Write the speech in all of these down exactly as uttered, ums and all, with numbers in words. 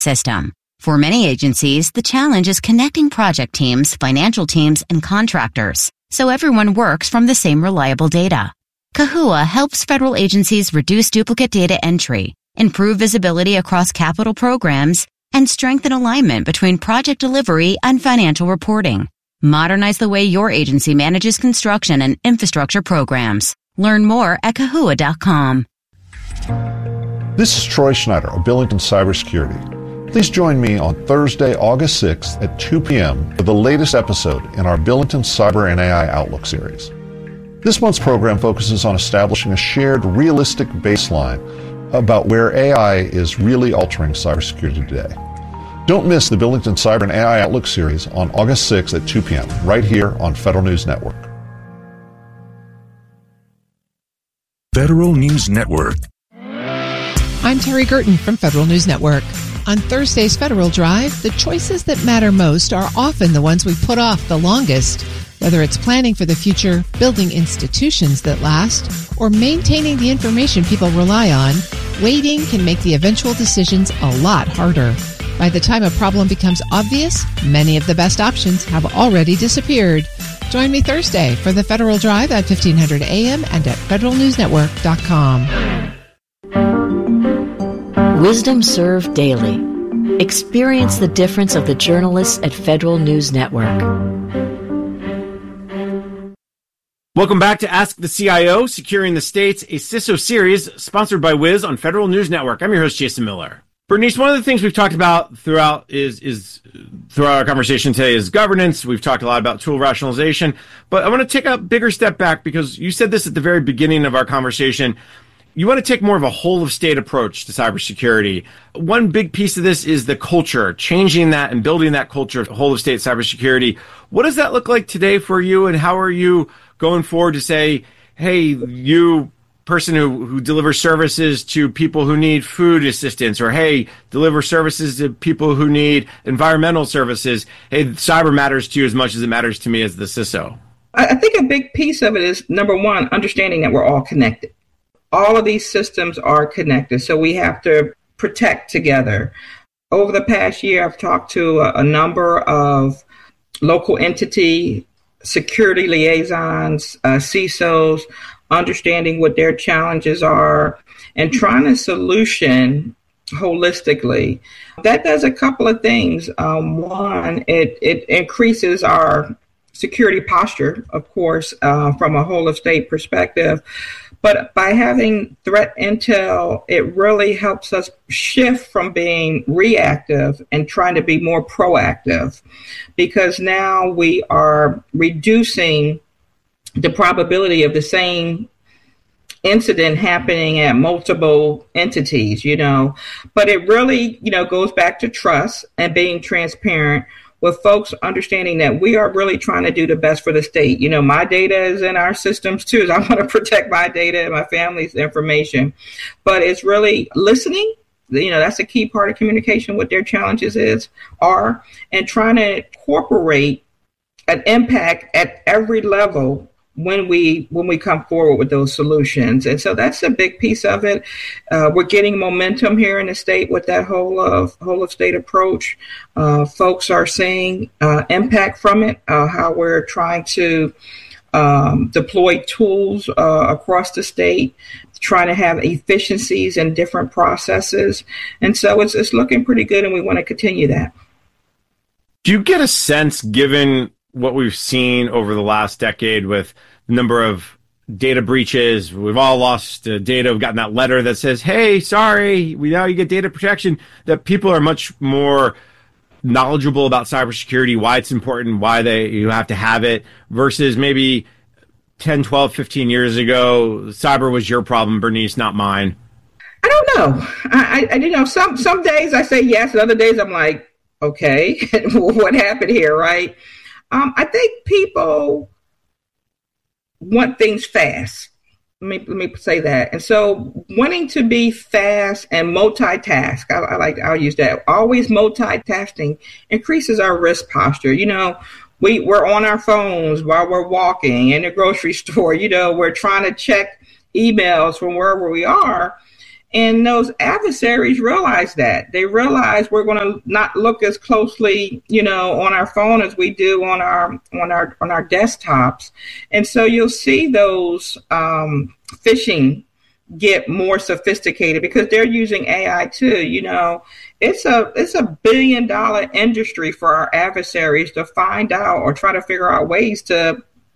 system. For many agencies, the challenge is connecting project teams, financial teams, and contractors, so everyone works from the same reliable data. Kahua helps federal agencies reduce duplicate data entry, improve visibility across capital programs, and strengthen alignment between project delivery and financial reporting. Modernize the way your agency manages construction and infrastructure programs. Learn more at kahua dot com. This is Troy Schneider of Billington Cybersecurity. Please join me on Thursday, August sixth at two p.m. for the latest episode in our Billington Cyber and A I Outlook series. This month's program focuses on establishing a shared, realistic baseline about where A I is really altering cybersecurity today. Don't miss the Billington Cyber and A I Outlook series on August sixth at two p.m. right here on Federal News Network. Federal News Network. I'm Terry Gerton from Federal News Network. On Thursday's Federal Drive, the choices that matter most are often the ones we put off the longest. Whether it's planning for the future, building institutions that last, or maintaining the information people rely on, waiting can make the eventual decisions a lot harder. By the time a problem becomes obvious, many of the best options have already disappeared. Join me Thursday for the Federal Drive at fifteen hundred a m and at federal news network dot com. Wisdom Served Daily. Experience the difference of the journalists at Federal News Network. Welcome back to Ask the C I O, Securing the States, a C I S O series sponsored by Wiz on Federal News Network. I'm your host, Jason Miller. Bernice, one of the things we've talked about throughout is is throughout our conversation today is governance. We've talked a lot about tool rationalization, but I want to take a bigger step back because you said this at the very beginning of our conversation. You want to take more of a whole-of-state approach to cybersecurity. One big piece of this is the culture, changing that and building that culture of whole-of-state cybersecurity. What does that look like today for you, and how are you going forward to say, hey, you person who, who delivers services to people who need food assistance, or hey, deliver services to people who need environmental services. Hey, cyber matters to you as much as it matters to me as the C I S O. I think a big piece of it is, number one, understanding that we're all connected. All of these systems are connected, so we have to protect together. Over the past year, I've talked to a, a number of local entity security liaisons, uh, C I S Os, understanding what their challenges are and trying to solution holistically. That does a couple of things. Um, one, it, it increases our security posture, of course, uh, from a whole of state perspective. But by having threat intel, it really helps us shift from being reactive and trying to be more proactive, because now we are reducing the probability of the same incident happening at multiple entities, you know. But it really, you know, goes back to trust and being transparent, with folks understanding that we are really trying to do the best for the state. You know, my data is in our systems too. So I want to protect my data and my family's information. But it's really listening. You know, that's a key part of communication, what their challenges is, are, and trying to incorporate an impact at every level when we when we come forward with those solutions. And so that's a big piece of it. Uh, we're getting momentum here in the state with that whole of whole of state approach. Uh, folks are seeing uh, impact from it, uh, how we're trying to um, deploy tools uh, across the state, trying to have efficiencies in different processes. And so it's it's looking pretty good, and we want to continue that. Do you get a sense, given what we've seen over the last decade with the number of data breaches, we've all lost uh, data, we've gotten that letter that says, hey, sorry, we now you get data protection, that people are much more knowledgeable about cybersecurity, why it's important, why they you have to have it, versus maybe ten, twelve, fifteen years ago, cyber was your problem, Bernice, not mine? I don't know. I, I you know, some, some days I say yes, and other days I'm like, okay, what happened here, right? Um, I think people want things fast. Let me let me say that. And so, wanting to be fast and multitask, I, I like I'll use that. Always multitasking increases our risk posture. You know, we we're on our phones while we're walking in the grocery store. You know, we're trying to check emails from wherever we are. And those adversaries realize that. They realize we're going to not look as closely, you know, on our phone as we do on our on our on our desktops. And so you'll see those um, phishing get more sophisticated because they're using A I too. You know, it's a it's a billion dollar industry for our adversaries to find out or try to figure out ways to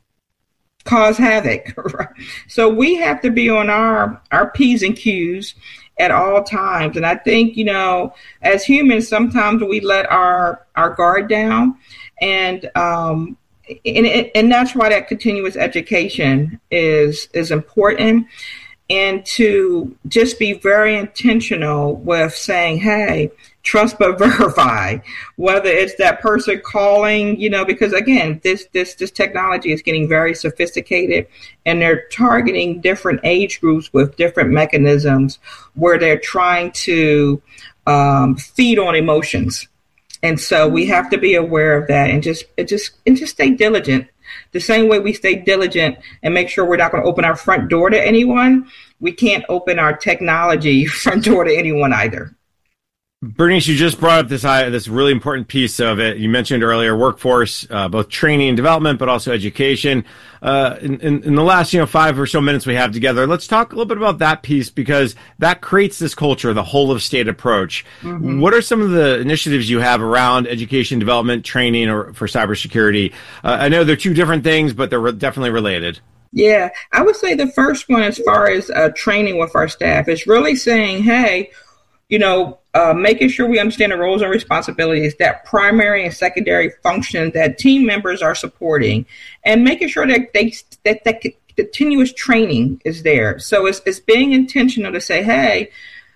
cause havoc. Right? So we have to be on our our P's and Q's at all times. And I think, you know, as humans, sometimes we let our our guard down, and um, and and that's why that continuous education is is important. And to just be very intentional with saying, hey, trust but verify, whether it's that person calling, you know, because again, this this this technology is getting very sophisticated, and they're targeting different age groups with different mechanisms where they're trying to um, feed on emotions. And so we have to be aware of that and just it just and just stay diligent. The same way we stay diligent and make sure we're not going to open our front door to anyone, we can't open our technology front door to anyone either. Bernice, you just brought up this this really important piece of it. You mentioned earlier workforce, uh, both training and development, but also education. Uh, in, in, in the last, you know, five or so minutes we have together, let's talk a little bit about that piece, because that creates this culture, the whole of state approach. Mm-hmm. What are some of the initiatives you have around education, development, training, or for cybersecurity? Uh, I know they're two different things, but they're re- definitely related. Yeah, I would say the first one, as far as uh, training with our staff, is really saying, hey, you know, uh, making sure we understand the roles and responsibilities, that primary and secondary function that team members are supporting, and making sure that they that that continuous training is there. So it's it's being intentional to say, hey,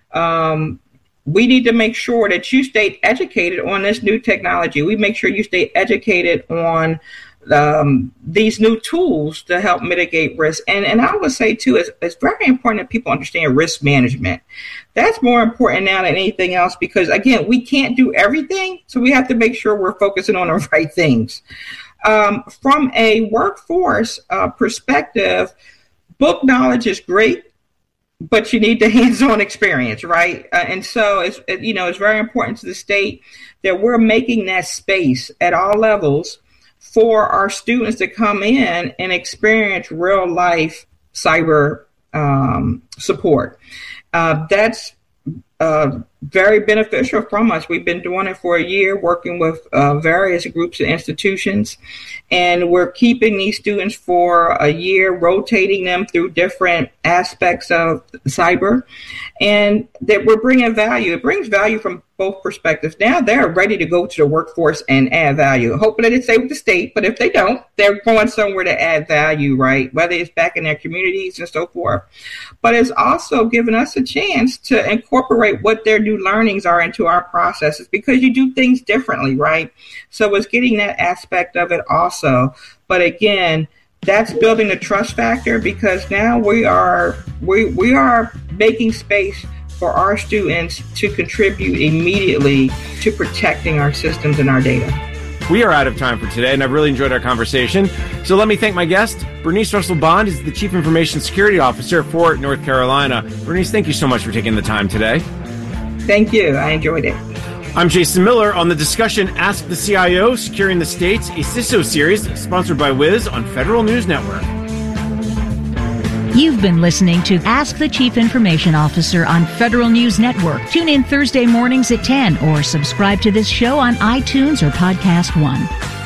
um, we need to make sure that you stay educated on this new technology. We make sure you stay educated on um, these new tools to help mitigate risk. And and I would say, too, it's, it's very important that people understand risk management. That's more important now than anything else because, again, we can't do everything. So we have to make sure we're focusing on the right things. Um, from a workforce uh, perspective, book knowledge is great, but you need the hands-on experience, right? Uh, and so, it's it, you know, it's very important to the state that we're making that space at all levels for our students to come in and experience real-life cyber um, support. Uh, that's uh, very beneficial from us. We've been doing it for a year, working with uh, various groups and institutions, and we're keeping these students for a year, rotating them through different aspects of cyber, and that we're bringing value. It brings value from both perspectives. Now they're ready to go to the workforce and add value, hoping that they stay with the state, but if they don't, they're going somewhere to add value, right? Whether it's back in their communities and so forth. But it's also given us a chance to incorporate what their new learnings are into our processes, because you do things differently, right? So it's getting that aspect of it also. But again, that's building the trust factor, because now we are we we are making space for our students to contribute immediately to protecting our systems and our data. We are out of time for today, and I've really enjoyed our conversation. So let me thank my guest. Bernice Russell Bond is the Chief Information Security Officer for North Carolina. Bernice, thank you so much for taking the time today. Thank you. I enjoyed it. I'm Jason Miller on the discussion Ask the C I O, Securing the States, a C I S O series sponsored by Wiz on Federal News Network. You've been listening to Ask the Chief Information Officer on Federal News Network. Tune in Thursday mornings at ten or subscribe to this show on iTunes or Podcast One.